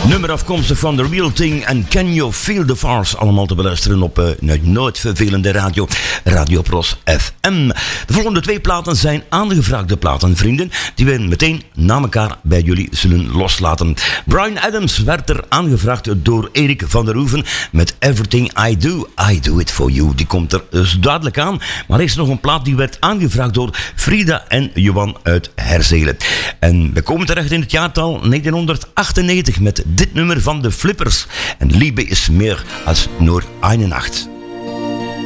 Nummer afkomstig van The Real Thing en Can You Feel the Farce. Allemaal te beluisteren op nooit vervelende radio, Radio Pros FM. De volgende 2 platen zijn aangevraagde platen, vrienden, die we meteen na elkaar bij jullie zullen loslaten. Bryan Adams werd er aangevraagd door Erik van der Hoeven met Everything I Do It For You. Die komt er dus duidelijk aan, maar er is nog een plaat die werd aangevraagd door Frida en Johan uit Herzelen. En we komen terecht in het jaartal 1998 met dit nummer van de Flippers. En Liebe is meer als nur eine Nacht.